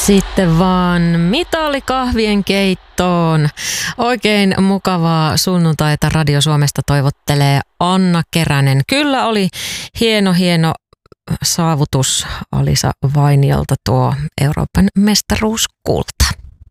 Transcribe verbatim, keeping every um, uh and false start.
Sitten vaan mitalikahvien keittoon. Oikein mukavaa sunnuntaita Radio Suomesta toivottelee Anna Keränen. Kyllä oli hieno, hieno saavutus Alisa Vainiolta tuo Euroopan mestaruuskulta.